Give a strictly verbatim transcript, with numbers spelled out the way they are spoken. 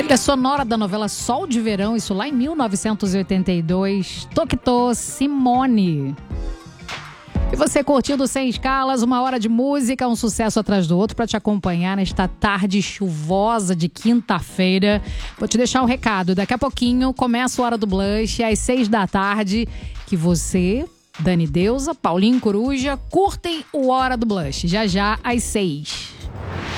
Trilha sonora da novela Sol de Verão, isso lá em mil novecentos e oitenta e dois. Toctô, Simone. E você curtindo Sem Escalas, uma hora de música, um sucesso atrás do outro para te acompanhar nesta tarde chuvosa de quinta-feira. Vou te deixar um recado, daqui a pouquinho começa a Hora do Blush, às seis da tarde, que você, Dani Deusa, Paulinho Coruja, curtem o Hora do Blush, já já às seis.